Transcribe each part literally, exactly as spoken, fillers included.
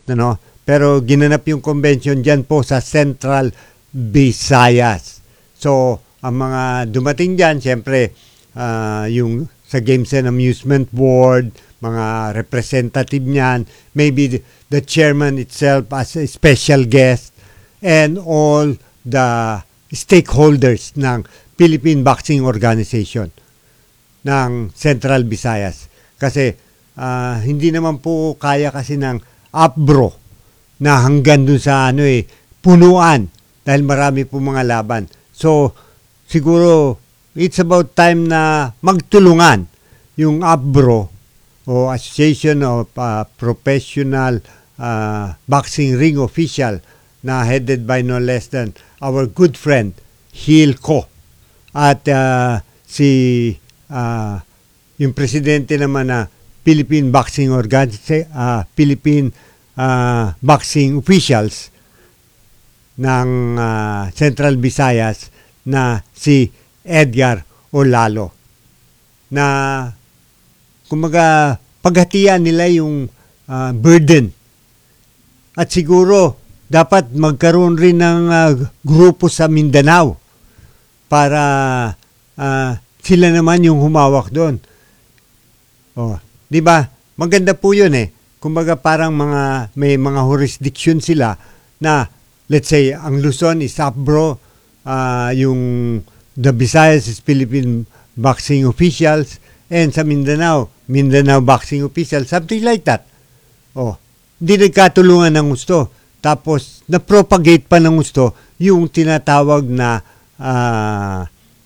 ano? Pero ginanap yung convention dyan po sa Central Visayas. So, ang mga dumating dyan, siyempre, uh, yung sa Games and Amusement Board, mga representative niyan, maybe the, the chairman itself as a special guest, and all the stakeholders ng Philippine Boxing Organization ng Central Visayas. Kasi uh, hindi naman po kaya kasi ng APBRO na hanggang dun sa ano eh, punuan dahil marami po mga laban. So, siguro, it's about time na magtulungan yung APBRO o Association of uh, Professional uh, Boxing Ring Official na headed by no less than our good friend, Hilco. At uh, si uh, yung presidente naman na Philippine Boxing Organization, uh, Philippine uh, Boxing Officials ng uh, Central Visayas na si Edgar Olalo. Na kumaga paghatian nila yung uh, burden. At siguro dapat magkaroon rin ng uh, grupo sa Mindanao para uh, sila naman yung humawak doon. Oh, 'di ba? Maganda po 'yun eh. Kumbaga parang mga may mga jurisdiction sila na let's say ang Luzon is APBRO, uh, yung the Visayas is Philippine Boxing Officials, and sa Mindanao, Mindanao Boxing Officials, something like that. Oh, hindi nagkatulungan ng gusto. Tapos, na-propagate pa ng gusto yung tinatawag na uh,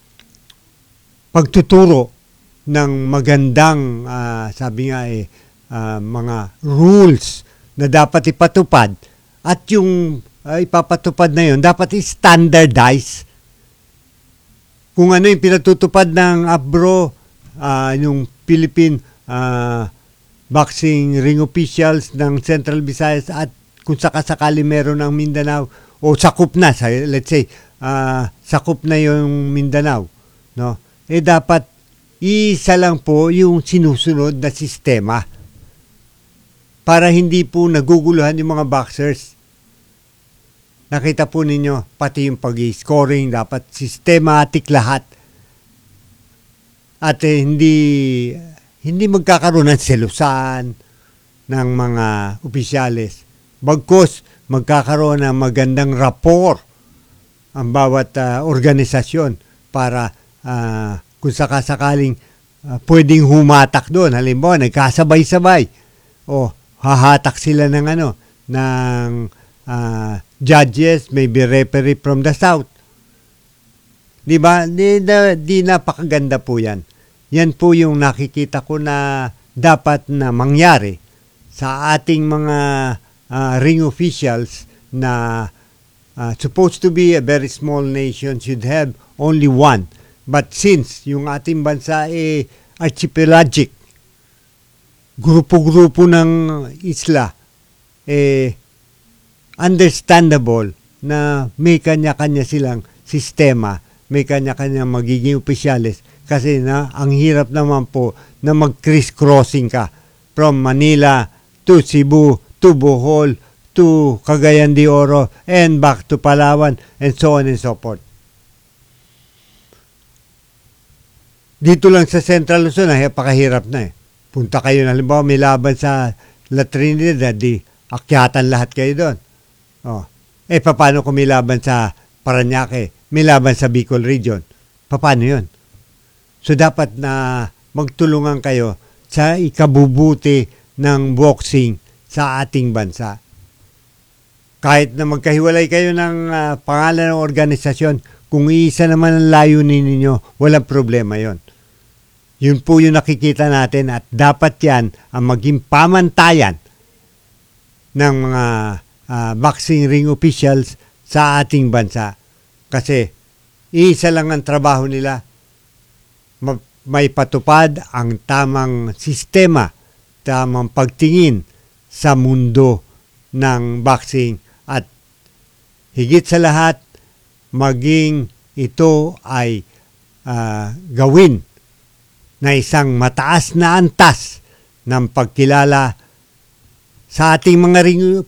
pagtuturo ng magandang, uh, sabi nga eh, uh, mga rules na dapat ipatupad. At yung uh, ipapatupad na yun, dapat i-standardize. Kung ano yung pinatutupad ng APBRO, uh, yung Philippine uh, Boxing Ring Officials ng Central Visayas at kung sakasakali meron ng Mindanao o sakop na, let's say, uh, sakop na yung Mindanao, no? Eh dapat isa lang po yung sinusunod na sistema para hindi po naguguluhan yung mga boxers. Nakita po ninyo, pati yung pag-scoring, dapat systematic lahat. At eh, hindi hindi magkakaroon ng selusan ng mga opisyales. Bagkus, magkakaroon ng magandang rapport ang bawat uh, organisasyon para uh, kung sakasakaling uh, pwedeng humatak doon. Halimbawa, nagkasabay-sabay. O hahatak sila ng ano, ng uh, judges, maybe referee from the south. Di ba? Di, di, di napakaganda po yan. Yan po yung nakikita ko na dapat na mangyari sa ating mga Uh, ring officials na uh, supposed to be a very small nation should have only one. But since yung ating bansa ay eh, archipelagic, grupo-grupo ng isla, eh, understandable na may kanya-kanya silang sistema, may kanya-kanya magiging opisyales kasi na ang hirap naman po na mag-criss-crossing ka from Manila to Cebu to Bohol, to Cagayan de Oro, and back to Palawan, and so on and so forth. Dito lang sa Central Luzon, ay pakahirap na eh. Punta kayo na, halimbawa, may laban sa La Trinidad, di akyatan lahat kayo doon. Oh. Eh, paano kung may laban sa Parañaque, may laban sa Bicol Region? Paano yun? So, dapat na magtulungan kayo sa ikabubuti ng boxing sa ating bansa. Kahit na magkahiwalay kayo ng uh, pangalan ng organisasyon, kung isa naman ang layunin ninyo, walang problema yon. Yun po yung nakikita natin at dapat yan ang maging pamantayan ng mga uh, boxing ring officials sa ating bansa. Kasi isa lang ang trabaho nila, may patupad ang tamang sistema, tamang pagtingin sa mundo ng boxing at higit sa lahat maging ito ay uh, gawin na isang mataas na antas ng pagkilala sa ating mga ring